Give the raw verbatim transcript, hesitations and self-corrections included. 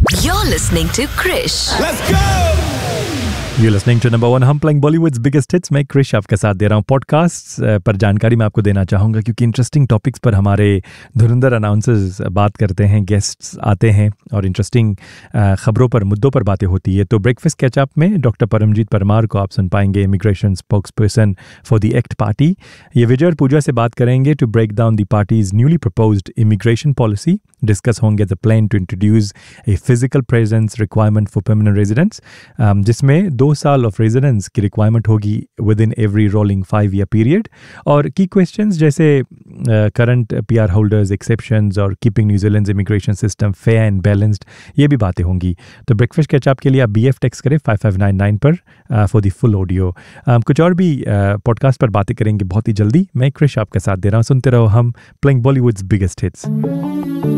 You're listening to Krish. Let's go! You're listening to number one हम playing Bollywood's biggest hits. मैं क्रिश आपके साथ दे रहा हूँ पॉडकास्ट पर जानकारी मैं आपको देना चाहूँगा क्योंकि इंटरेस्टिंग टॉपिक्स पर हमारे धुरंधर अनाउंसर्स बात करते हैं, गेस्ट्स आते हैं और इंटरेस्टिंग खबरों पर मुद्दों पर बातें होती है। तो ब्रेकफास्ट कैचअप में डॉक्टर परमजीत परमार को आप सुन पाएंगे, immigration spokesperson for the act party. ये विजय और पूजा से बात करेंगे to break down the parties newly proposed immigration policy. Discuss होंगे the plan to introduce a physical presence requirement for permanent residents, जिसमें दो साल ऑफ रेजिडेंस की रिक्वायरमेंट होगी with in every rolling five year period. और की questions जैसे current P R holders, exceptions और keeping New Zealand immigration system fair and balanced, ये भी बातें होंगी। तो ब्रेकफास्ट कैचअप के लिए आप बी एफ टेक्स्ट करें फाइव फाइव नाइन नाइन पर फॉर द फुल ऑडियो। कुछ और भी पॉडकास्ट uh, पर बातें करेंगे बहुत ही जल्दी। मैं क्रिश आपके साथ दे रहा हूँ, सुनते रहो हम प्लेइंग बॉलीवुड्स बिगेस्ट हिट्स।